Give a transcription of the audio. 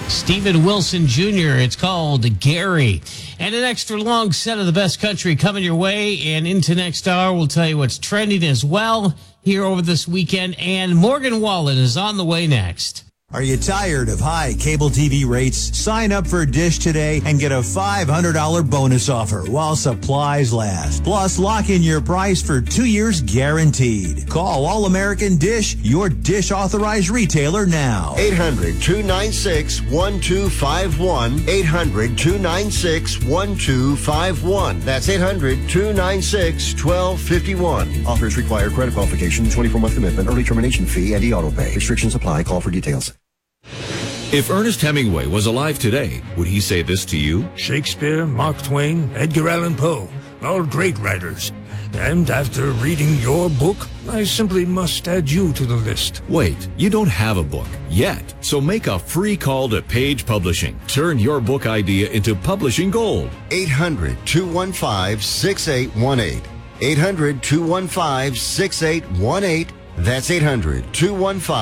Steven Wilson Jr. It's called Gary. And an extra long set of the best country coming your way. And into next hour, we'll tell you what's trending as well here over this weekend. And Morgan Wallen is on the way next. Are you tired of high cable TV rates? Sign up for Dish today and get a $500 bonus offer while supplies last. Plus, lock in your price for 2 years guaranteed. Call All American Dish, your Dish authorized retailer now. 800-296-1251. 800-296-1251. That's 800-296-1251. Offers require credit qualification, 24-month commitment, early termination fee, and e-auto pay. Restrictions apply. Call for details. If Ernest Hemingway was alive today, would he say this to you? Shakespeare, Mark Twain, Edgar Allan Poe, all great writers. And after reading your book, I simply must add you to the list. Wait, you don't have a book yet, so make a free call to Page Publishing. Turn your book idea into publishing gold. 800-215-6818. 800-215-6818. That's 800-215